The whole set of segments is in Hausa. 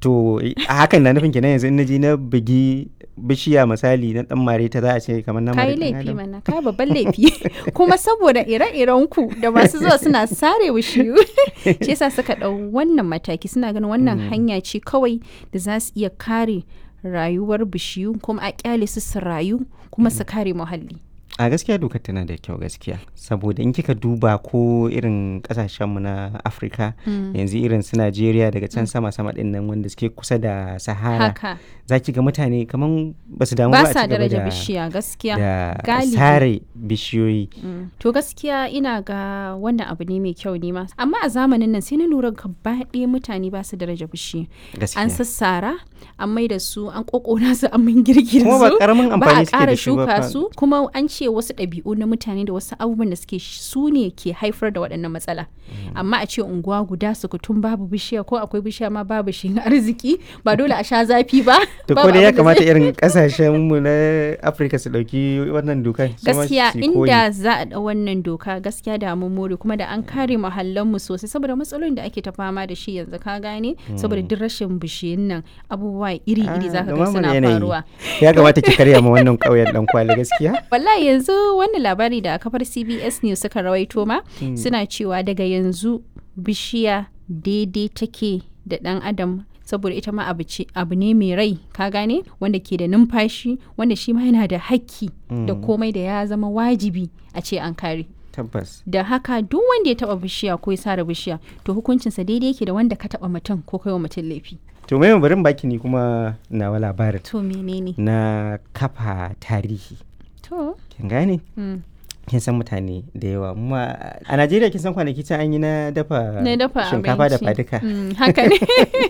To hakan na nufin kenan yanzu in naji na bugi bishiya misali na dan mare ta za a ce kamar na mare kai laifi mana kai babban laifi kuma saboda ire-iren ku da masu zuwa suna sare bishiyu shi yasa suka dau wannan mataki suna ganin wannan hanya ce kawai da za su iya kare rayuwar bishiyu kuma a kyale su rayu kuma su kare muhalli. A gaskiya dokar tana da kyau gaskiya saboda in kika duba ko irin kasashenmu na Afirka yanzu irin su Najeriya daga can sama-sama din nan wanda suke kusa da Sahara za ki ga mutane kaman ba su damu ba a sa cigaba daraja bishiya gaskiya da sare bishiyoyi. To gaskiya ina ga wannan abu ne mai kyau ne ma amma a zamanin nan sai na lura gaba ɗaya mutane ba su daraja bishiya an sassara an mai da su an kokona su an min girgir su kuma ba karamin amfani suke da shi ba su kuma an ce wasu ɗabi'u na mutane da wasu abubuwan da suke su ne ke haifar da waɗannan matsala amma a ce unguwa guda sukutun babu bishiya ko akwai bishiya ma babu shi arziki ba dole a sha zafi ba. To ko da ya kamata irin kasashen mu na Afirka su dauki wannan doka gaskiya inda za a da wannan doka gaskiya da mun more kuma da an kare muhallan mu sosai saboda matsalolin da ake ta fama da shi yanzu ka gane saboda duk rashin bishiyun nan abubuwa iri-iri zaka ga suna faruwa. Ya kamata ki karya ma wannan kauyen dan kwali gaskiya. Wallahi yanzu wannan labari da kafar CBS News suka rawaito ma suna cewa daga yanzu bishiya daidai take da dan adam saboda ita ma abu ne mai rai ka gane wanda ke da numfashi wanda shi ma yana da hakki da komai da ya zama wajibi a ce an kare. Tabbas. Da haka duk wanda ya taba bishiya ko ya sare bishiya to hukuncinsa daidai yake da wanda ka taba mutum ko kai wa mutum laifi. To mai barin baki ni kuma nawa labarin. To menene? Na kafa tarihi. To. Kin gane? Kin san mutane da yawa a Najeriya kin san kwanaki can an yi na dafa shinkafa da faduka. Haka ne.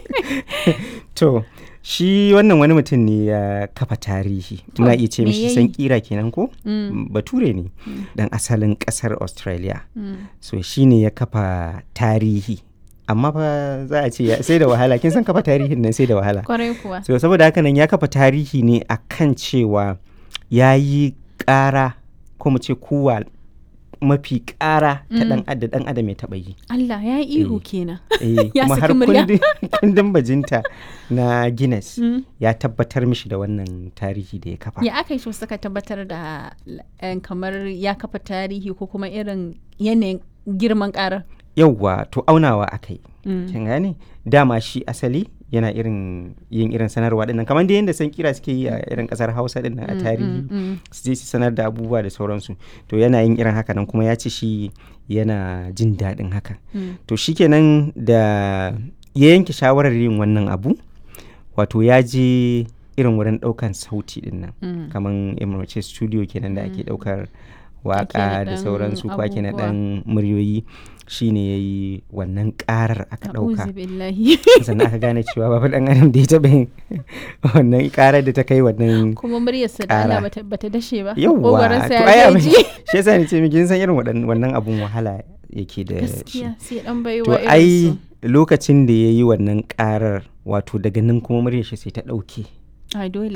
To shi wannan wani mutum ne ya kafa tarihi muna iya ce mishi san kira kenan ko bature ne dan asalin kasar Australia so shi ne ya kafa tarihi amma fa za a ce sai da wahala kin san kafa tarihin nan sai da wahala kwarai kuwa so saboda haka nan ya kafa tarihi ne akan cewa ya yi ƙara ko mu ce kuwa mafi ƙara ta dan adam ya taɓa yi. Allah ya yi ihu kenan. Ya kuma har kundin bajinta na Guinness ya tabbatar mishi da wannan tarihi da ya kafa. Ya aka yi suka tabbatar da kamar ya kafa tarihi ko kuma irin yanayin girman ƙarar? Yauwa to aunawa aka yi. Kin gane? Dama shi asali yana yin irin sanarwa dinnan kamar da yadda san kira suke yi a irin kasar Hausa dinnan a tarihi su je su sanar da abubuwa da sauransu to yana yin irin haka nan kuma ya ce shi yana jin daɗin haka to shikenan da ya yanke shawarar yin wannan abu wato ya je irin wurin ɗaukan sauti dinnan kamar emirce studio kenan da ake ɗaukar waka da sauransu ko ake na ɗan muryoyi shine ya yi wannan karar aka ɗauka sannan aka gane cewa babu ɗan adam da ya taɓa yin wannan karar da ta kai wannan kuma muryarsa da Allah bata dashe ba yawwa to ai abin shi yasa ni ce miki san irin wannan abun wahala yake da shi sai dan baiwa to ai lokacin da ya yi wannan karar wato daga nan kuma muryar shi sai ta ɗauke ai dole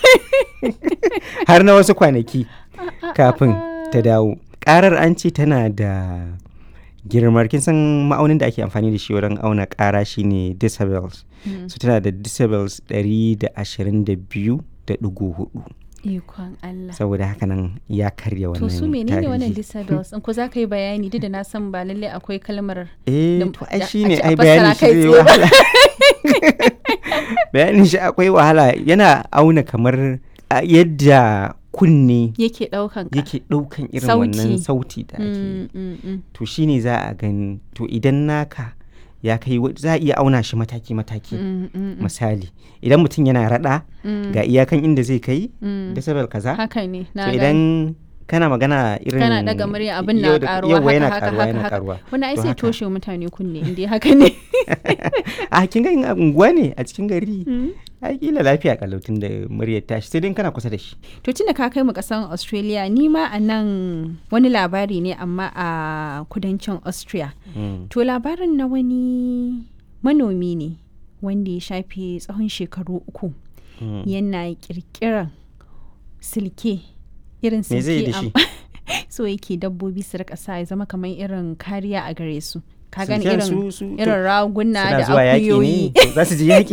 har na wasu kwanaki kafin ta dawo karar an ce tana da girmar kin san ma'aunin da ake amfani da shi wurin auna ƙara shine decibels so tana da decibels 122.4 ikon Allah saboda haka nan ya karya wannan to su menene wannan decibels in ko za ka yi bayani duk da na san ba lalle akwai kalmar to ai shine ai bayani shi zai wahala bayanin shi akwai wahala yana auna kamar yadda kunne yake daukan irin wannan sauti da ake to shine za a gani to idan naka ya kai za a iya auna shi mataki-mataki misali idan mutum yana rada ga iyakan inda zai kai decibel kaza haka ne to idan kana magana irin kana daga murya abin na karuwa haka wani ai sai toshe mutane kunne inda haka ne a kin ga unguwa ne a cikin gari ai kila lafiya kalautin da muryar tashi sai dai kana kusa da shi to tunda ka kai mu kasan Australia ni ma a nan wani labari ne amma a kudancin Austria to labarin na wani manomi ne wanda ya shafe tsawon shekaru 3 yana kirkiran silke irin silke so yake dabbobi su rika sa ya zama kamar irin kariya a gare su ka gani irin raguna da akuyoyi za su ji yaki